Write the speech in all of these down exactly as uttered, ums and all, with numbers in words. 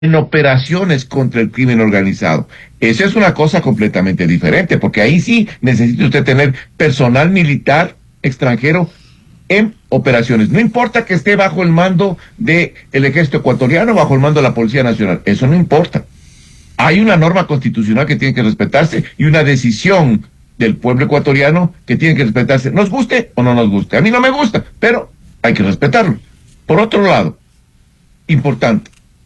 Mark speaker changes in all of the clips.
Speaker 1: en operaciones contra el crimen organizado. Eso es una cosa completamente diferente, porque ahí sí necesita usted tener personal militar extranjero en operaciones. No importa que esté bajo el mando del ejército ecuatoriano, bajo el mando de la Policía Nacional. Eso no importa. Hay una norma constitucional que tiene que respetarse y una decisión del pueblo ecuatoriano que tiene que respetarse. Nos guste o no nos guste. A mí no me gusta, pero hay que respetarlo. Por otro lado, importante,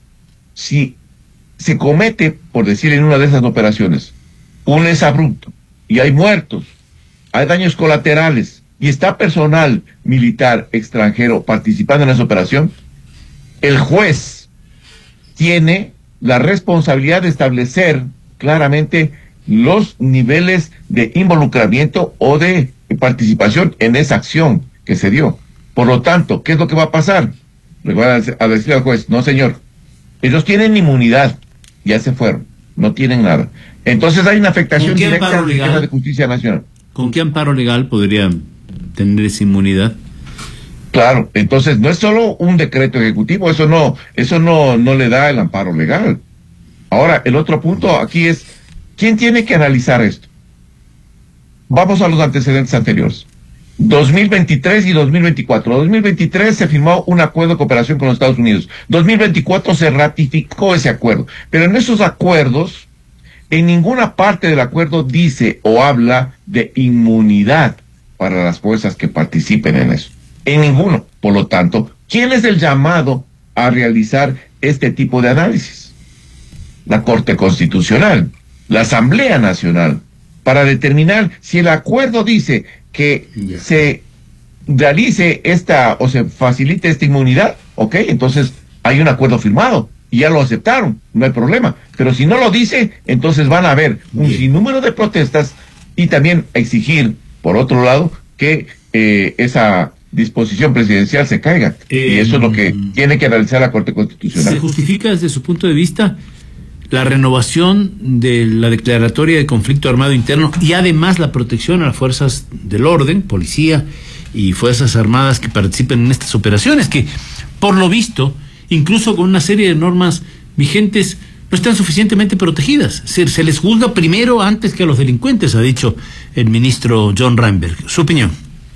Speaker 1: si se comete, por decir en una de esas operaciones, un exabrupto y hay muertos, hay daños colaterales y está personal militar extranjero participando en esa operación, el juez tiene la responsabilidad de establecer claramente los niveles de involucramiento o de participación en esa acción que se dio. Por lo tanto, ¿qué es lo que va a pasar? Le van a decir al juez, no señor, ellos tienen inmunidad, ya se fueron, no tienen nada. Entonces hay una afectación directa al sistema de justicia nacional.
Speaker 2: ¿Con qué amparo legal podrían tener esa inmunidad?
Speaker 1: Claro, entonces no es solo un decreto ejecutivo, eso no, eso no, no le da el amparo legal. Ahora, el otro punto aquí es, ¿quién tiene que analizar esto? Vamos a los antecedentes anteriores. dos mil veintitrés y dos mil veinticuatro. dos mil veintitrés se firmó un acuerdo de cooperación con los Estados Unidos. dos mil veinticuatro se ratificó ese acuerdo. Pero en esos acuerdos, en ninguna parte del acuerdo dice o habla de inmunidad para las fuerzas que participen en eso. En ninguno. Por lo tanto, ¿quién es el llamado a realizar este tipo de análisis? La Corte Constitucional, la Asamblea Nacional, para determinar si el acuerdo dice que yeah. se realice esta o se facilite esta inmunidad, ok, entonces hay un acuerdo firmado y ya lo aceptaron, no hay problema. Pero si no lo dice, entonces van a haber un yeah. sinnúmero de protestas y también exigir, por otro lado, que eh, esa disposición presidencial se caiga. Eh, y eso es lo que tiene que analizar la Corte Constitucional.
Speaker 2: ¿Se justifica desde su punto de vista la renovación de la declaratoria de conflicto armado interno y además la protección a las fuerzas del orden, policía y fuerzas armadas que participen en estas operaciones, que por lo visto, incluso con una serie de normas vigentes, no están suficientemente protegidas? Se, se les juzga primero antes que a los delincuentes, ha dicho el ministro John Reinberg. ¿Su opinión?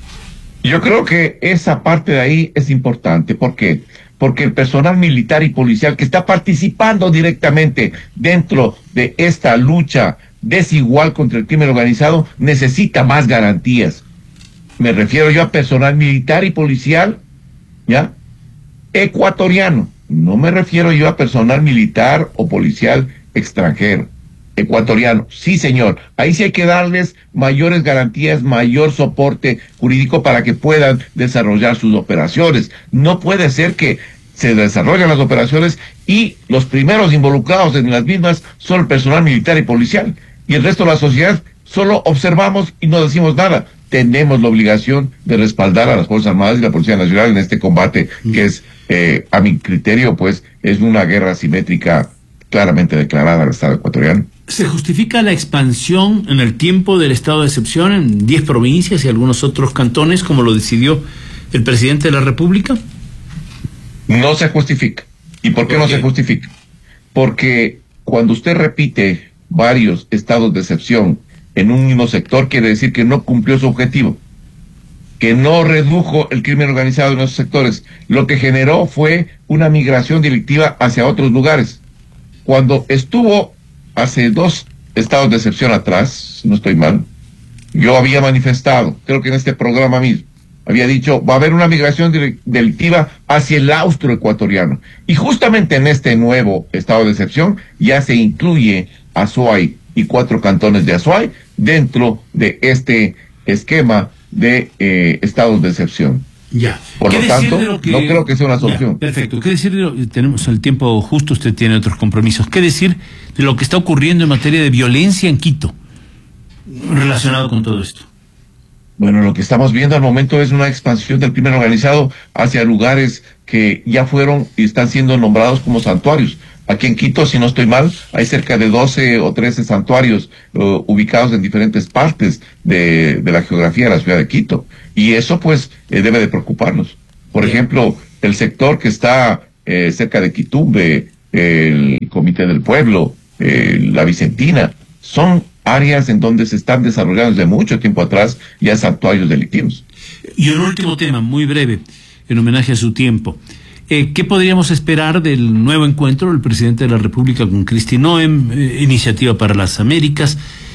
Speaker 1: Yo creo que esa parte de ahí es importante. ¿Por qué? Porque el personal militar y policial que está participando directamente dentro de esta lucha desigual contra el crimen organizado necesita más garantías. Me refiero yo a personal militar y policial, ¿ya? Ecuatoriano. No me refiero yo a personal militar o policial extranjero. Ecuatoriano. Sí, señor. Ahí sí hay que darles mayores garantías, mayor soporte jurídico para que puedan desarrollar sus operaciones. No puede ser que se desarrollen las operaciones y los primeros involucrados en las mismas son el personal militar y policial. Y el resto de la sociedad solo observamos y no decimos nada. Tenemos la obligación de respaldar a las Fuerzas Armadas y la Policía Nacional en este combate que es, eh, a mi criterio, pues, es una guerra asimétrica claramente declarada al Estado ecuatoriano.
Speaker 2: ¿Se justifica la expansión en el tiempo del estado de excepción en diez provincias y algunos otros cantones, como lo decidió el presidente de la República?
Speaker 1: No se justifica. ¿Y por qué no se justifica? Porque cuando usted repite varios estados de excepción en un mismo sector, quiere decir que no cumplió su objetivo, que no redujo el crimen organizado en esos sectores. Lo que generó fue una migración delictiva hacia otros lugares. Cuando estuvo hace dos estados de excepción atrás, si no estoy mal, yo había manifestado, creo que en este programa mismo, había dicho, va a haber una migración delictiva hacia el austro ecuatoriano. Y justamente en este nuevo estado de excepción ya se incluye Azuay y cuatro cantones de Azuay dentro de este esquema de eh, estados de excepción.
Speaker 2: Ya.
Speaker 1: Por lo tanto, lo que... no creo que sea una solución.
Speaker 2: Ya, perfecto. ¿Qué decir de lo... tenemos el tiempo justo, usted tiene otros compromisos? ¿Qué decir de lo que está ocurriendo en materia de violencia en Quito relacionado con todo esto?
Speaker 1: Bueno, lo que estamos viendo al momento es una expansión del crimen organizado hacia lugares que ya fueron y están siendo nombrados como santuarios. Aquí en Quito, si no estoy mal, hay cerca de doce o trece santuarios uh, ubicados en diferentes partes de, de la geografía de la ciudad de Quito. Y eso, pues, eh, debe de preocuparnos. Por Bien. ejemplo, el sector que está eh, cerca de Quitumbe, el Comité del Pueblo, eh, la Vicentina, son áreas en donde se están desarrollando desde mucho tiempo atrás ya santuarios delictivos.
Speaker 2: Y un último tema, muy breve, en homenaje a su tiempo. Eh, ¿Qué podríamos esperar del nuevo encuentro del presidente de la República con Kristi Noem, eh, Iniciativa para las Américas,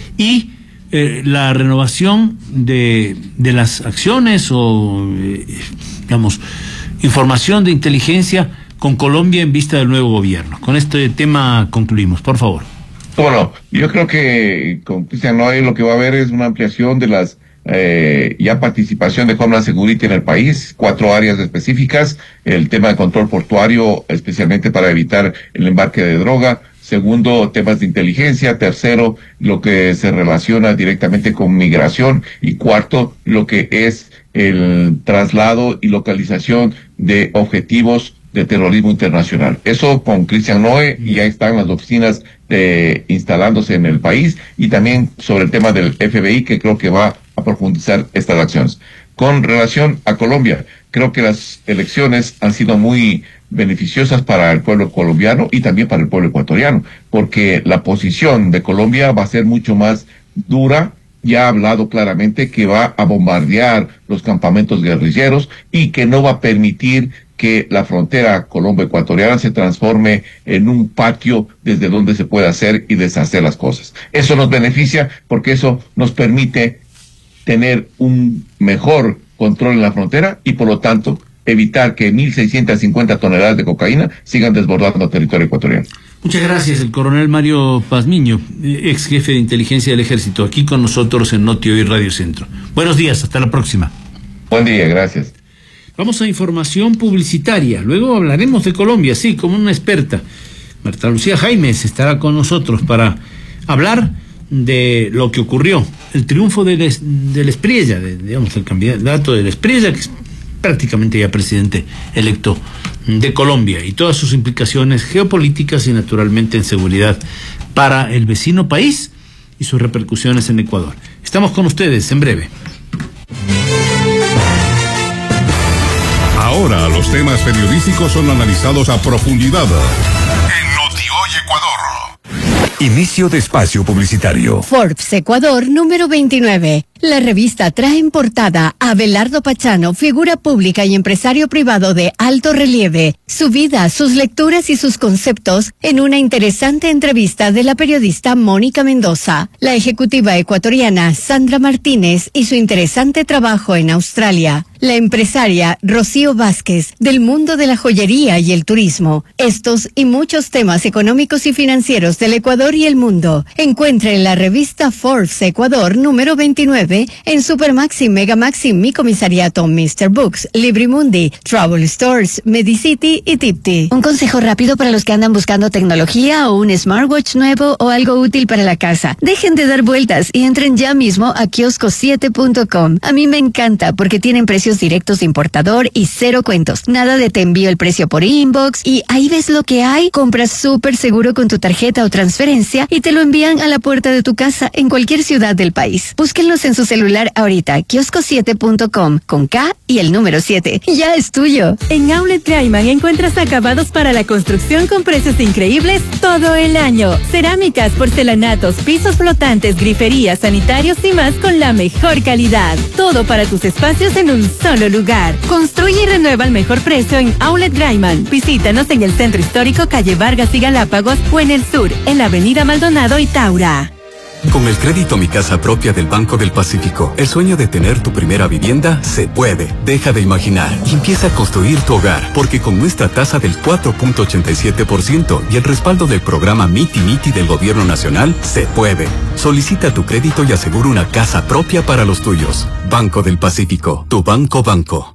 Speaker 2: y eh, la renovación de, de las acciones o, eh, digamos, información de inteligencia con Colombia en vista del nuevo gobierno? Con este tema concluimos, por favor.
Speaker 1: Bueno, yo creo que con Kristian Noem lo que va a haber es una ampliación de las Eh, ya participación de Homeland Security en el país, cuatro áreas específicas: el tema de control portuario, especialmente para evitar el embarque de droga; segundo, temas de inteligencia; tercero, lo que se relaciona directamente con migración; y cuarto, lo que es el traslado y localización de objetivos de terrorismo internacional. Eso con Kristian Noem, y ya están las oficinas de, instalándose en el país, y también sobre el tema del F B I, que creo que va a profundizar estas acciones. Con relación a Colombia, creo que las elecciones han sido muy beneficiosas para el pueblo colombiano y también para el pueblo ecuatoriano, porque la posición de Colombia va a ser mucho más dura. Ya ha hablado claramente que va a bombardear los campamentos guerrilleros y que no va a permitir que la frontera colombo-ecuatoriana se transforme en un patio desde donde se puede hacer y deshacer las cosas. Eso nos beneficia porque eso nos permite tener un mejor control en la frontera y, por lo tanto, evitar que mil seiscientas cincuenta toneladas de cocaína sigan desbordando el territorio ecuatoriano.
Speaker 2: Muchas gracias, el coronel Mario Pazmiño, ex jefe de inteligencia del Ejército, aquí con nosotros en Noti Hoy Radio Centro. Buenos días, hasta la próxima.
Speaker 1: Buen día, gracias.
Speaker 2: Vamos a información publicitaria, luego hablaremos de Colombia, sí, como una experta. Marta Lucía Jaimes estará con nosotros para hablar de lo que ocurrió, el triunfo del, del Espriella, de, digamos, el candidato del Espriella, que es prácticamente ya presidente electo de Colombia, y todas sus implicaciones geopolíticas y naturalmente en seguridad para el vecino país y sus repercusiones en Ecuador. Estamos con ustedes en breve.
Speaker 3: Ahora los temas periodísticos son analizados a profundidad en Noti Hoy Ecuador. Inicio de espacio publicitario.
Speaker 4: Forbes Ecuador número veintinueve. La revista trae en portada a Abelardo Pachano, figura pública y empresario privado de alto relieve, su vida, sus lecturas y sus conceptos en una interesante entrevista de la periodista Mónica Mendoza, la ejecutiva ecuatoriana Sandra Martínez y su interesante trabajo en Australia, la empresaria Rocío Vázquez del mundo de la joyería y el turismo. Estos y muchos temas económicos y financieros del Ecuador y el mundo. Encuentre en la revista Forbes Ecuador número veintinueve en Supermaxi, Megamaxi, Mi Comisariato, mister Books, Librimundi, Travel Stores, Medicity y Tipti. Un consejo rápido para los que andan buscando tecnología o un smartwatch nuevo o algo útil para la casa. Dejen de dar vueltas y entren ya mismo a kiosco siete punto com. A mí me encanta porque tienen precios directos de importador y cero cuentos. Nada de te envío el precio por inbox y ahí ves lo que hay. Compras súper seguro con tu tarjeta o transferencia y te lo envían a la puerta de tu casa en cualquier ciudad del país. Búsquenlos en su celular ahorita, kiosco siete punto com, con K y el número siete. Ya es tuyo.
Speaker 5: En Outlet Gaiman encuentras acabados para la construcción con precios increíbles todo el año. Cerámicas, porcelanatos, pisos flotantes, griferías, sanitarios y más con la mejor calidad. Todo para tus espacios en un solo lugar. Construye y renueva al mejor precio en Outlet Gaiman. Visítanos en el Centro Histórico, calle Vargas y Galápagos, o en el sur, en la avenida Maldonado y Taura.
Speaker 6: Con el crédito Mi Casa Propia del Banco del Pacífico, el sueño de tener tu primera vivienda se puede. Deja de imaginar y empieza a construir tu hogar, porque con nuestra tasa del cuatro punto ochenta y siete por ciento y el respaldo del programa Miti Miti del Gobierno Nacional, se puede. Solicita tu crédito y asegura una casa propia para los tuyos. Banco del Pacífico, tu banco banco.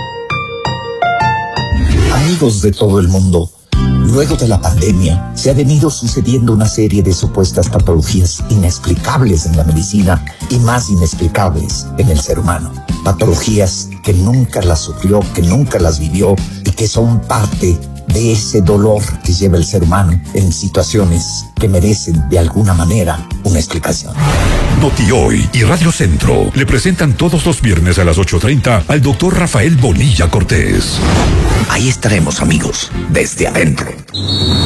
Speaker 7: Amigos de todo el mundo, luego de la pandemia, se ha venido sucediendo una serie de supuestas patologías inexplicables en la medicina y más inexplicables en el ser humano. Patologías que nunca las sufrió, que nunca las vivió y que son parte de ese dolor que lleva el ser humano en situaciones que merecen de alguna manera una explicación.
Speaker 3: Noti Hoy y Radio Centro le presentan todos los viernes a las ocho treinta al doctor Rafael Bonilla Cortés.
Speaker 7: Ahí estaremos, amigos, desde adentro.